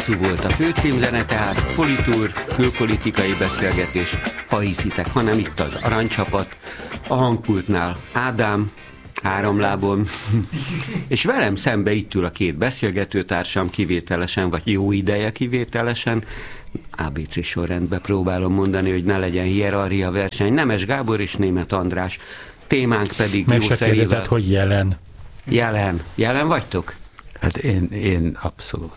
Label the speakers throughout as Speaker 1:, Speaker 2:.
Speaker 1: hosszú volt a főcímzene, tehát politúr, külpolitikai beszélgetés, ha hiszitek, hanem itt az Aranycsapat, a hangpultnál Ádám, 3 lábon, és velem szembe itt ül a 2 beszélgetőtársam kivételesen, vagy jó ideje kivételesen, ABC sorrendben próbálom mondani, hogy ne legyen hierarchia verseny, Nemes Gábor és Németh András, témánk pedig
Speaker 2: meg se kérdezett, hogy jelen.
Speaker 1: Jelen vagytok?
Speaker 3: Hát én abszolút.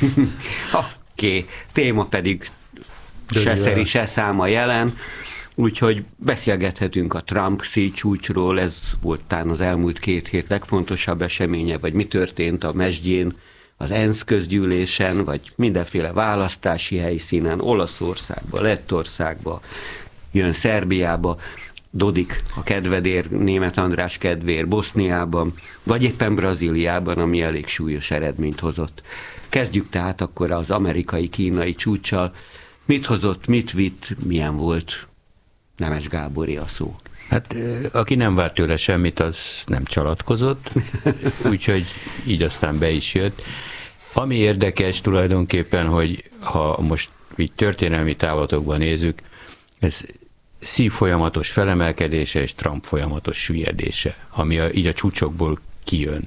Speaker 1: Oké, téma pedig se szeri, se száma jelen, úgyhogy beszélgethetünk a Trump-Xi csúcsról, ez volt talán az elmúlt 2 hét legfontosabb eseménye, vagy mi történt a mesdjén, az ENSZ közgyűlésen, vagy mindenféle választási helyszínen, Olaszországba, Lettországba, jön Szerbiába, Dodik a kedvedér, Németh András kedvér Boszniában, vagy éppen Brazíliában, ami elég súlyos eredményt hozott. Kezdjük tehát akkor az amerikai-kínai csúccsal. Mit hozott, mit vitt, milyen volt? Nemes Gábori a szó.
Speaker 3: Hát aki nem várt tőle semmit, az nem csalatkozott, úgyhogy így aztán be is jött. Ami érdekes tulajdonképpen, hogy ha most így történelmi távlatokban nézzük, ez Xi folyamatos felemelkedése és Trump folyamatos süllyedése, ami így a csúcsokból kijön.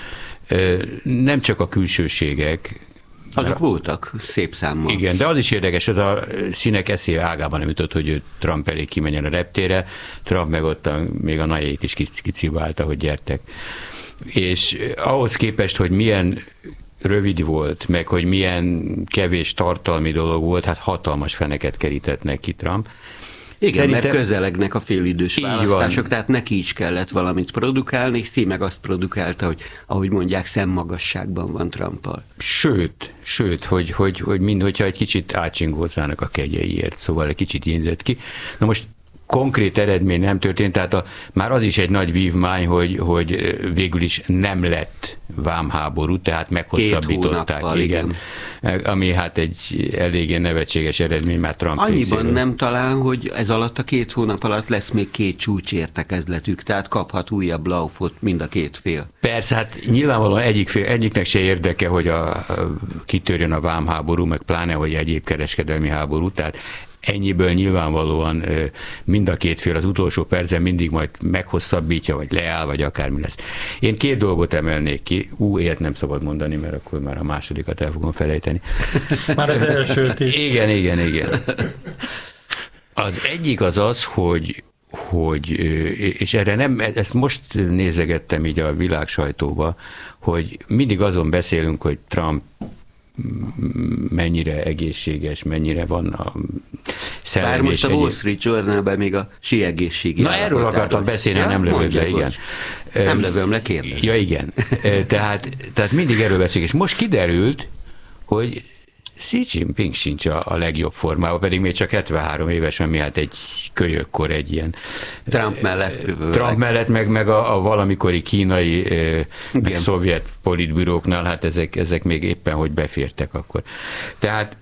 Speaker 3: Nem csak a külsőségek,
Speaker 1: azok voltak szép számmal.
Speaker 3: Igen, de az is érdekes, hogy a Xinek eszébe ágában nem jutott, hogy ő Trump elé kimenjen a reptére, Trump meg ott még a nagyjait is kicibálta, hogy gyertek. És ahhoz képest, hogy milyen rövid volt, meg hogy milyen kevés tartalmi dolog volt, hát hatalmas feneket kerített neki Trump.
Speaker 1: Igen, szerintem, mert közelegnek a félidős választások, tehát neki is kellett valamit produkálni, Xi meg azt produkálta, hogy ahogy mondják, szemmagasságban van Trumpal.
Speaker 3: Sőt, hogy minthogyha egy kicsit átcsingózzának a kegyeiért, szóval egy kicsit jönzött ki. Na most konkrét eredmény nem történt, tehát már az is egy nagy vívmány, hogy végül is nem lett vámháború, tehát meghosszabbították. Igen. Ami hát egy eléggé nevetséges eredmény, már Trump
Speaker 1: annyiban
Speaker 3: részéről.
Speaker 1: Nem talán, hogy ez alatt a 2 hónap alatt lesz még 2 csúcsértekezletük, tehát kaphat újabb laufot mind a 2 fél.
Speaker 3: Persze, hát nyilvánvalóan egyiknek se érdeke, hogy kitörjön a vámháború, meg pláne, hogy egyéb kereskedelmi háború, tehát ennyiből nyilvánvalóan mind a 2 fél az utolsó percen mindig majd meghosszabbítja, vagy leáll, vagy akármi lesz. Én 2 dolgot emelnék ki. Ilyet nem szabad mondani, mert akkor már a másodikat el fogom felejteni.
Speaker 2: Már az elsőt is.
Speaker 3: Igen. Az egyik az, hogy és erre nem, ezt most nézegettem így a világ sajtóba, hogy mindig azon beszélünk, hogy Trump mennyire egészséges, mennyire van a szellem.
Speaker 1: Bár most a Wall Street Journalben még a Xi egészségi.
Speaker 3: Na erről akartam beszélni, nem lövöd le, igen.
Speaker 1: Nem lövöm le, kérdez.
Speaker 3: Ja, igen. Tehát mindig erről beszélünk, és most kiderült, hogy Xi Jinping sincs a legjobb formában, pedig még csak 73 éves, ami hát egy kölyökkor egy ilyen...
Speaker 1: Trump mellett
Speaker 3: meg a valamikori kínai, meg szovjet politbüróknál, hát ezek még éppen hogy befértek akkor. Tehát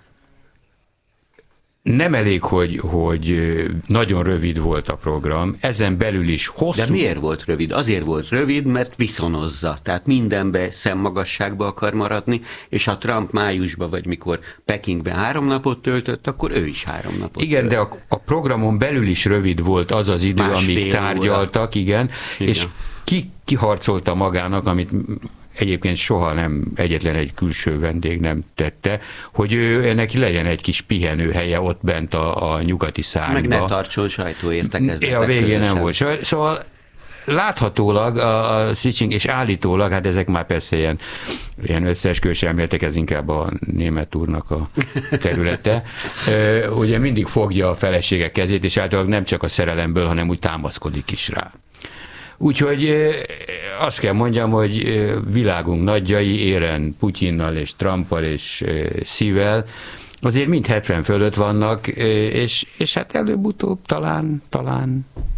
Speaker 3: nem elég, hogy nagyon rövid volt a program, ezen belül is hosszú.
Speaker 1: De miért volt rövid? Azért volt rövid, mert viszonozza. Tehát mindenbe szemmagasságba akar maradni, és ha Trump májusban, vagy mikor Pekingben 3 napot töltött, akkor ő is 3 napot
Speaker 3: igen,
Speaker 1: töltött.
Speaker 3: de a programon belül is rövid volt az idő, amíg tárgyaltak, igen, és kiharcolta magának, amit egyébként soha nem, egyetlen egy külső vendég nem tette, hogy neki legyen egy kis pihenőhelye ott bent a nyugati szárnyba.
Speaker 1: Meg ne tartson sajtóértekezletek.
Speaker 3: A végén nem volt. Szóval láthatólag a Xi Jinping, és állítólag, hát ezek már persze ilyen összeesküvés elméletek, ez inkább a német úrnak a területe, ugye mindig fogja a felesége kezét, és általában nem csak a szerelemből, hanem úgy támaszkodik is rá. Úgyhogy azt kell mondjam, hogy világunk nagyjai élen Putyinnal és Trumpal és Xivel azért mind 70 fölött vannak, és hát előbb-utóbb talán.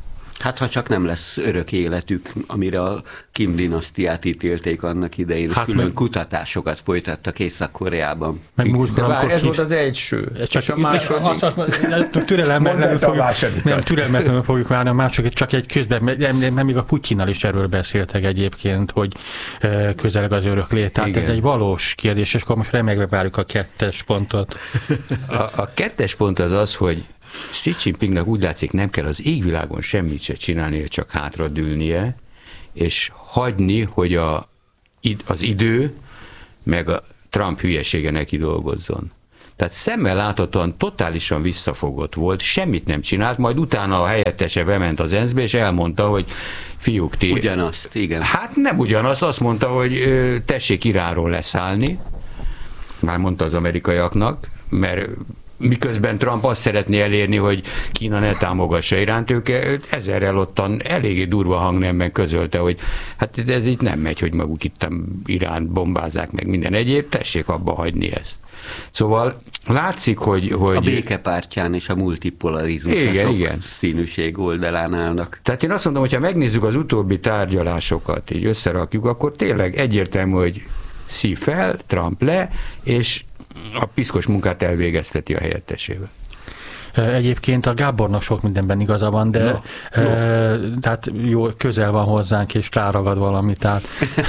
Speaker 1: Hát ha csak nem lesz örök életük, amire a Kim dinasztiát ítélték annak idején, és külön kutatásokat folytattak Észak-Koreában.
Speaker 2: Meg múltkor,
Speaker 3: ez volt az első.
Speaker 2: Csak
Speaker 3: a második.
Speaker 2: Türelmetlenül fogjuk várni, már csak egy közben, nem még a Putyinnal is erről beszéltek egyébként, hogy közeleg az örök lét. Tehát ez egy valós kérdés, és akkor most remegve várjuk a 2. pontot.
Speaker 3: A 2. pont az, hogy Xi Jinpingnek úgy látszik, nem kell az égvilágon semmit se csinálnia, csak hátradőlnie, és hagyni, hogy az idő meg a Trump hülyesége neki dolgozzon. Tehát szemmel láthatóan totálisan visszafogott volt, semmit nem csinált, majd utána a helyettese bement az ENSZ-be, és elmondta, hogy fiúk, ti...
Speaker 1: Ugyanazt, igen.
Speaker 3: Hát nem ugyanazt, azt mondta, hogy tessék Iránról leszállni, már mondta az amerikaiaknak, mert miközben Trump azt szeretné elérni, hogy Kína ne támogassa Iránt, ők ezerrel ottan eléggé durva hangnemben közölte, hogy hát ez itt nem megy, hogy maguk itt Iránt bombázzák meg minden egyéb, tessék abba hagyni ezt. Szóval látszik, hogy...
Speaker 1: A békepártyán és a multipolarizmus
Speaker 3: igen.
Speaker 1: színűség oldalán állnak.
Speaker 3: Tehát én azt mondom, hogyha megnézzük az utóbbi tárgyalásokat, így összerakjuk, akkor tényleg egyértelmű, hogy Xi fel, Trump le, és a piszkos munkát elvégezteti a helyettesével.
Speaker 2: Egyébként a Gábornak sok mindenben igaza van, de tehát jó, közel van hozzánk, és ráragad valami, tehát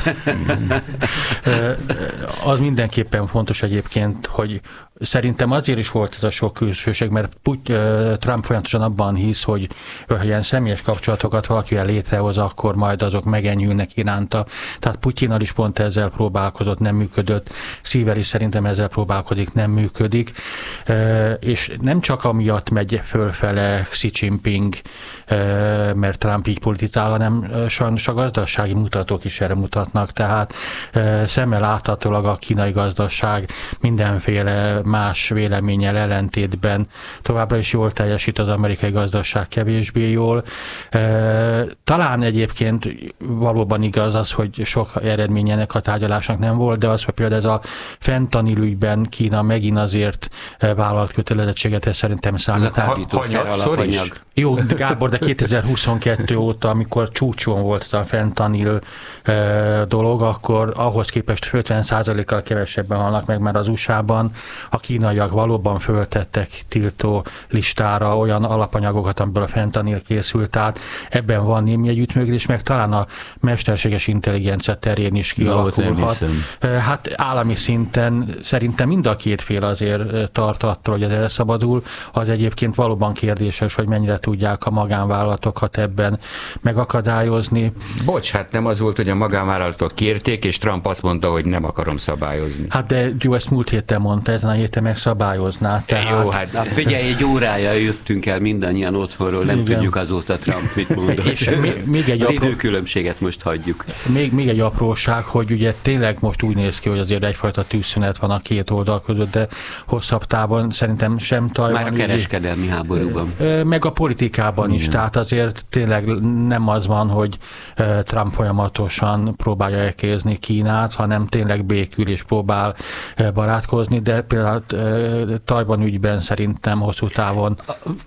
Speaker 2: az mindenképpen fontos egyébként, hogy szerintem azért is volt ez a sok külsőség, mert Trump folyamatosan abban hisz, hogy ilyen személyes kapcsolatokat valakivel létrehoz, akkor majd azok megenyhülnek iránta. Tehát Putyinnal is pont ezzel próbálkozott, nem működött. Xivel is szerintem ezzel próbálkozik, nem működik. És nem csak amiatt megy fölfele Xi Jinping, mert Trump így politizál, hanem sajnos a gazdasági mutatók is erre mutatnak. Tehát szemmel láthatólag a kínai gazdaság mindenféle más véleménnyel ellentétben továbbra is jól teljesít, az amerikai gazdaság kevésbé jól. Talán egyébként valóban igaz az, hogy sok eredményének a tárgyalásnak nem volt, de az, hogy például ez a fentanil ügyben Kína megint azért vállalt kötelezettséget, ez szerintem számít.
Speaker 1: Alapanyag.
Speaker 2: Jó, Gábor, de 2022 óta, amikor csúcson volt ez a fentanil dolog, akkor ahhoz képest 50%-kal kevesebben halnak meg, mert az USA-ban a kínaiak valóban föltettek tiltó listára olyan alapanyagokat, amiből a fentanil készült, tehát ebben van némi együttműködés, meg talán a mesterséges intelligencia terén is kialakulhat. Hát állami szinten szerintem mind a két fél azért tart attól, hogy ez elszabadul, az egyébként valóban kérdéses, hogy mennyire tudják a magánvállalatokat ebben megakadályozni.
Speaker 3: Bocs, hát nem az volt, hogy a magánvállalatok kérték, és Trump azt mondta, hogy nem akarom szabályozni.
Speaker 2: Hát de jó, ezt múlt héten mondta, ezen a héten megszabályozná. Tehát...
Speaker 3: Jó, hát...
Speaker 1: Na, figyelj, egy órája jöttünk el mindannyian otthonról, nem tudjuk azóta Trump mit mondott.
Speaker 2: És még egy
Speaker 1: az időkülönbséget most hagyjuk.
Speaker 2: Még egy apróság, hogy ugye tényleg most úgy néz ki, hogy azért egyfajta tűzszünet van a két oldal között, de hosszabb távon szerintem sem Tajvan.
Speaker 1: Már a kereskedelmi háborúban.
Speaker 2: Meg a politikában is, tehát azért tényleg nem az van, hogy Trump folyamatosan próbálja elkézni Kínát, hanem tényleg békül és próbál barátkozni, de például Tajvan ügyben szerintem hosszú távon...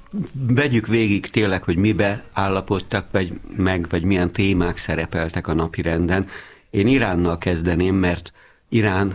Speaker 1: Vegyük végig tényleg, hogy mibe állapodtak, vagy milyen témák szerepeltek a napirenden. Én Iránnal kezdeném, mert Irán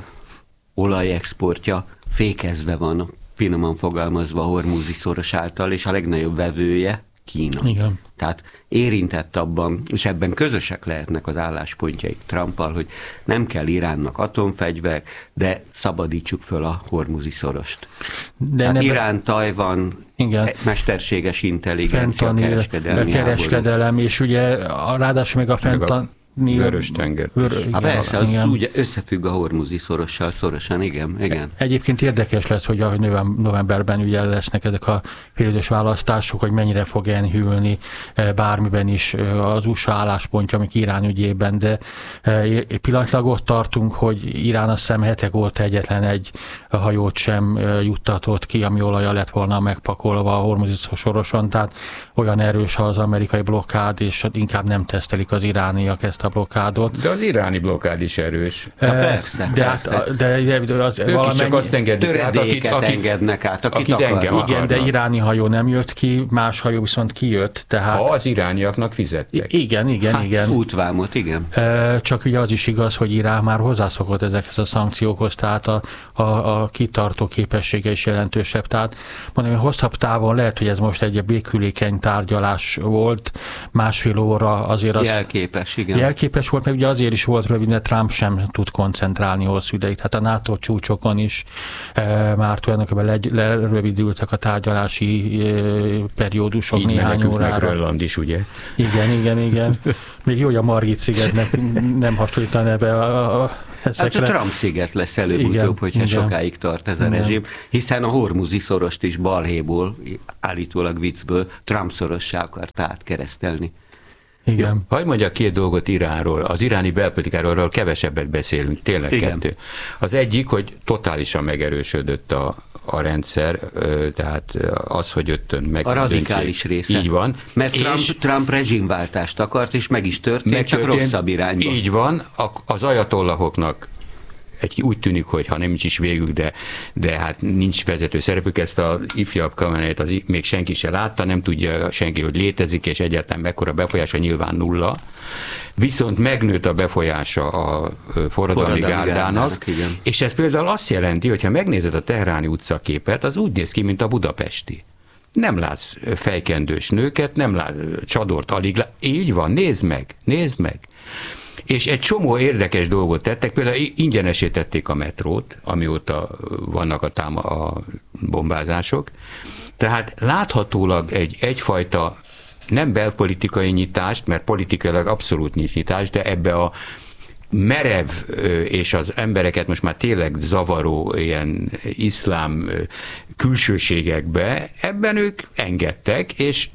Speaker 1: olajexportja fékezve van, finoman fogalmazva a Hormuzi szoros által, és a legnagyobb vevője Kína.
Speaker 2: Igen.
Speaker 1: Tehát érintett abban, és ebben közösek lehetnek az álláspontjaik Trumpal, hogy nem kell Iránnak atomfegyver, de szabadítsuk föl a Hormuzi szorost. Tehát Irán, Tajvan, mesterséges intelligencia,
Speaker 2: kereskedelem, és ugye ráadásul még a fentanil...
Speaker 3: Vörös-tenger.
Speaker 1: Persze, az úgy összefügg a Hormuzi szorossal szorosan, igen.
Speaker 2: Egyébként érdekes lesz, hogy novemberben ugye lesznek ezek a félidős választások, hogy mennyire fog enyhülni bármiben is az USA álláspontja, amik Irán ügyében, de pillanatilag ott tartunk, hogy Irán azt hiszem hetek óta egyetlen egy hajót sem juttatott ki, ami olaja lett volna megpakolva a Hormuzi soroson, tehát olyan erős az amerikai blokkád, és inkább nem tesztelik az irániak ezt a blokkádot.
Speaker 3: De az iráni blokkád is erős.
Speaker 1: Persze,
Speaker 2: de az
Speaker 3: ők is csak azt engedik át,
Speaker 1: engednek át, akit akarnak.
Speaker 2: Igen, de iráni hajó nem jött ki, más hajó viszont kijött. Tehát...
Speaker 3: Az irániaknak fizettek.
Speaker 2: Igen.
Speaker 1: Útvámot, igen.
Speaker 2: Csak ugye az is igaz, hogy Irán már hozzászokott ezekhez a szankciókhoz, tehát a kitartó képessége is jelentősebb. Tehát mondom, hosszabb távon lehet, hogy ez most egy békülékeny tárgyalás volt, másfél óra azért az...
Speaker 1: Jelképes, igen.
Speaker 2: Jelképes volt, meg ugye azért is volt rövid, mert Trump sem tud koncentrálni hosszú ideig. Tehát a NATO csúcsokon is már tulajdonképpen lerövidültek a tárgyalási periódusok
Speaker 3: így
Speaker 2: néhány órára.
Speaker 3: Grönland is, ugye?
Speaker 2: Igen. Még jó, hogy a Margit-szigetnek nem hasonlít a neve
Speaker 1: ezekre. Hát a Trump-sziget lesz előbb-utóbb, hogyha sokáig tart ez a rezsim, hiszen a Hormuzi szorost is balhéból, állítólag viccből Trump-szorossá akart átkeresztelni.
Speaker 2: Igen.
Speaker 3: Ja, hadd mondjak két dolgot Iránról, az iráni belpolitikáról kevesebbet beszélünk, tényleg kettő. Az egyik, hogy totálisan megerősödött a rendszer, tehát az, hogy öttön meg...
Speaker 1: A radikális része.
Speaker 3: Így van.
Speaker 1: Mert Trump rezsimváltást akart, és meg is történt, csak rosszabb irányba.
Speaker 3: Így van, az ajatollahoknak úgy tűnik, hogy ha nem is végük, de hát nincs vezető szerepük, ezt az ifjabb Khameneit még senki se látta, nem tudja senki, hogy létezik, és egyáltalán mekkora befolyása, nyilván nulla. Viszont megnőtt a befolyása a forradalmi gárdának, és ez például azt jelenti, hogy ha megnézed a teheráni utcaképet, az úgy néz ki, mint a budapesti. Nem látsz fejkendős nőket, nem látsz csadort alig, így van, nézd meg. És egy csomó érdekes dolgot tettek, például ingyenesítették a metrót, amióta vannak a bombázások. Tehát láthatólag egyfajta nem belpolitikai nyitást, mert politikailag abszolút nincs nyitás, de ebbe a merev és az embereket most már tényleg zavaró ilyen iszlám külsőségekbe, ebben ők engedtek, és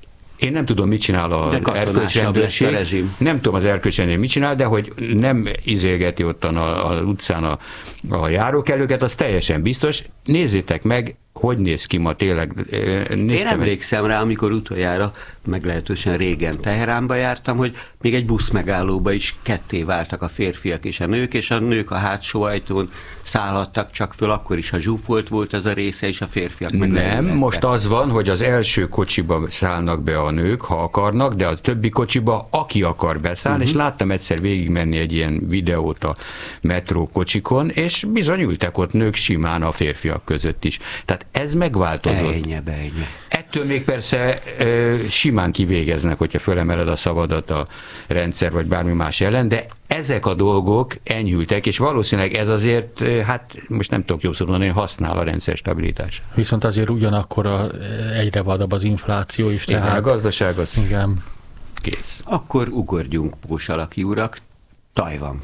Speaker 3: én nem tudom, mit csinál az erkölcsrendőrség. Nem tudom, az erkölcsrendőrség mit csinál, de hogy nem izélgeti ottan az utcán a járókelőket, az teljesen biztos. Nézzétek meg, hogy néz ki ma tényleg.
Speaker 1: Én emlékszem rá, amikor utoljára, meglehetősen régen Teheránba jártam, hogy még egy busz megállóba is ketté váltak a férfiak és a nők a hátsó ajtón szállhattak csak föl, akkor is, ha zsúfolt volt az a része, és a férfiak meg
Speaker 3: nem, most az van, hogy az első kocsiba szállnak be a nők, ha akarnak, de a többi kocsiba, aki akar beszállni, és láttam egyszer végigmenni egy ilyen videót a metró kocsikon, és bizony ültek ott nők simán a férfiak között is. Tehát ez megváltozott.
Speaker 1: Bejnye.
Speaker 3: Ettől még persze simán kivégeznek, hogyha fölemeled a szavadat a rendszer, vagy bármi más ellen, de ezek a dolgok enyhültek, és valószínűleg ez azért, hát most nem tudok jószor mondani, használ a rendszer stabilitását.
Speaker 2: Viszont azért ugyanakkor egyre vadabb az infláció is.
Speaker 3: Igen,
Speaker 2: tehát...
Speaker 3: a gazdaság az
Speaker 2: igen.
Speaker 3: Kész.
Speaker 1: Akkor ugorjunk, Pósalaki urak, Tajvan.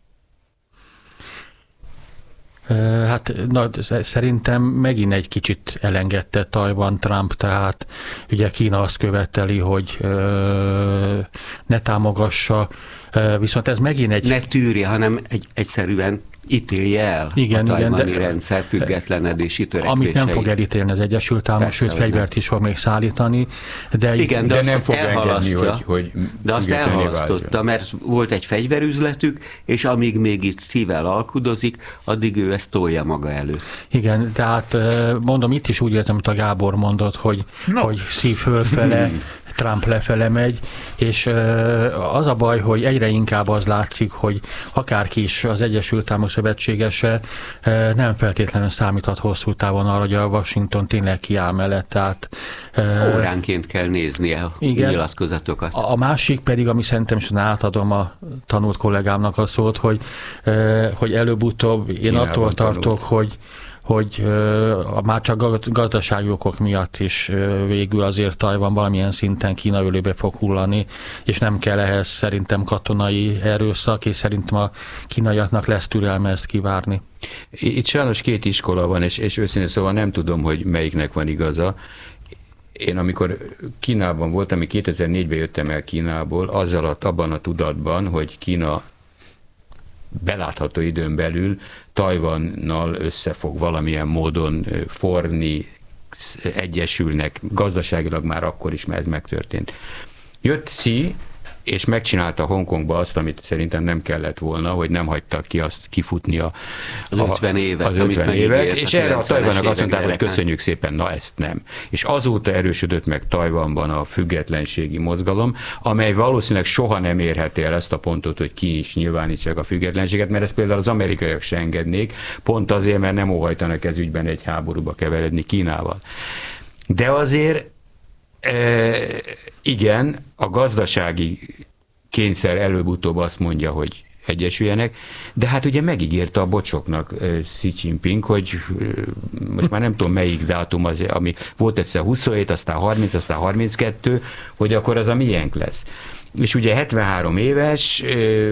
Speaker 2: Hát szerintem megint egy kicsit elengedte Tajvan Trump, tehát ugye Kína azt követeli, hogy ne támogassa, viszont ez megint egy...
Speaker 1: Ne tűrje, hanem egyszerűen ítélje el a tajvani rendszer függetlenedési törekvéseit.
Speaker 2: Amit nem fog elítélni az Egyesült Államok, sőt fegyvert is fog még szállítani.
Speaker 1: Igen, de
Speaker 3: nem fog engedni, hogy
Speaker 1: de azt elhalasztotta, mert volt egy fegyverüzletük, és amíg még itt szívvel alkudozik, addig ő ezt tolja maga elő.
Speaker 2: Igen, tehát mondom, itt is úgy érzem, hogy a Gábor mondott, hogy szív fölfele, Trump lefele megy, és az a baj, hogy egyre inkább az látszik, hogy akárki is az Egyesült Államok szövetségese nem feltétlenül számíthat hosszú távon arra, hogy a Washington tényleg kiáll mellett. Tehát,
Speaker 1: óránként kell néznie a nyilatkozatokat.
Speaker 2: A másik pedig, ami szerintem is átadom a tanult kollégámnak a szót, hogy előbb-utóbb én attól tartok, hogy már csak gazdasági okok miatt is végül azért Tajvan valamilyen szinten Kína ölébe fog hullani, és nem kell ehhez szerintem katonai erőszak, és szerintem a kínaiaknak lesz türelme ezt kivárni.
Speaker 3: Itt sajnos két iskola van, és őszintén szóval nem tudom, hogy melyiknek van igaza. Én amikor Kínában voltam, 2004-ben jöttem el Kínából, abban a tudatban, hogy Kína belátható időn belül Tajvannal össze fog valamilyen módon forni, egyesülnek, gazdaságilag már akkor is, mert ez megtörtént. Jött Xi, és megcsinálta Hongkongba azt, amit szerintem nem kellett volna, hogy nem hagytak ki azt kifutni az
Speaker 1: 50 évet,
Speaker 3: és erre a Tajvannak azt mondták, hogy köszönjük szépen, na ezt nem. És azóta erősödött meg Tajvanban a függetlenségi mozgalom, amely valószínűleg soha nem érheti el ezt a pontot, hogy ki is nyilvánítsák a függetlenséget, mert ezt például az amerikaiak se engednék, pont azért, mert nem óhajtanak ez ügyben egy háborúba keveredni Kínával. De azért igen, a gazdasági kényszer előbb-utóbb azt mondja, hogy egyesüljenek, de hát ugye megígérte a bocsoknak Xi Jinping, hogy most már nem tudom melyik dátum az, ami volt egyszer 27, aztán 30, aztán 32, hogy akkor az a miénk lesz. És ugye 73 éves,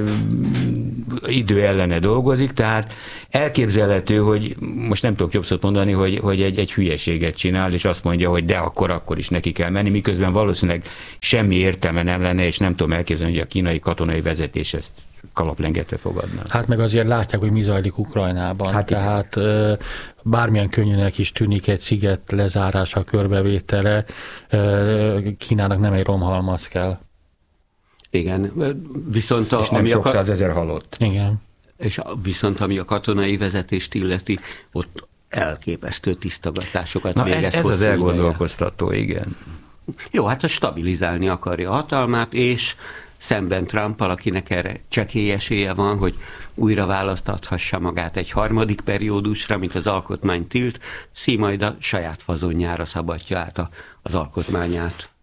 Speaker 3: idő ellene dolgozik, tehát elképzelhető, hogy most nem tudok jobb szót mondani, hogy egy hülyeséget csinál, és azt mondja, hogy de akkor is neki kell menni, miközben valószínűleg semmi értelme nem lenne, és nem tudom elképzelni, hogy a kínai katonai vezetés ezt kalaplengetve fogadná.
Speaker 2: Hát meg azért látják, hogy mi zajlik Ukrajnában. Hát tehát bármilyen könnyűnek is tűnik egy sziget lezárása, körbevétele, Kínának nem egy romhalmaz kell.
Speaker 1: Igen, viszont
Speaker 3: és nem sok százezer halott.
Speaker 2: Igen.
Speaker 1: És viszont ami a katonai vezetést illeti, ott elképesztő tisztogatásokat végez.
Speaker 3: Ez az elgondolkoztató, igen.
Speaker 1: Jó, hát stabilizálni akarja a hatalmát, és szemben Trumpal, akinek erre csekély esélye van, hogy újra választathassa magát egy harmadik periódusra, mint az alkotmány tilt, Xi majd a saját fazonjára szabadja át az alkotmányát.